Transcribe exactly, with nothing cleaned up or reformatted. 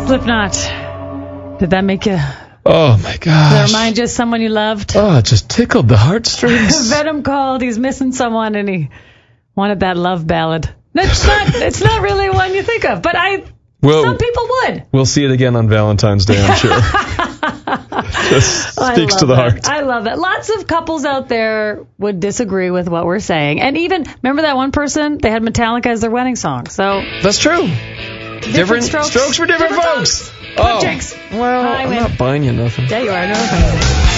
Slipknot. Did that make you... Oh, my gosh. Does it remind you of someone you loved? Oh, it just tickled the heartstrings. Venom called. He's missing someone, and he wanted that love ballad. It's not, it's not really one you think of, but I... Well, some people would. We'll see it again on Valentine's Day, I'm sure. Just speaks to the that. heart. I love that. Lots of couples out there would disagree with what we're saying. And even, remember that one person? They had Metallica as their wedding song. So that's true. Different, different strokes, strokes for different, different folks. folks. Oh, well, Hi, I'm win. not buying you nothing. Yeah, you are. No,